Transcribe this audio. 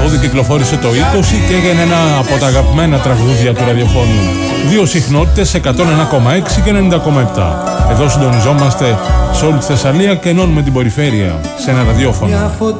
τραγούδι κυκλοφόρησε το 20 και έγινε ένα από τα αγαπημένα τραγούδια του ραδιοφώνου. Δύο συχνότητες, 101,6 και 90,7. Εδώ συντονιζόμαστε σε όλη τη Θεσσαλία και ενώνουμε την περιφέρεια σε ένα ραδιόφωνο.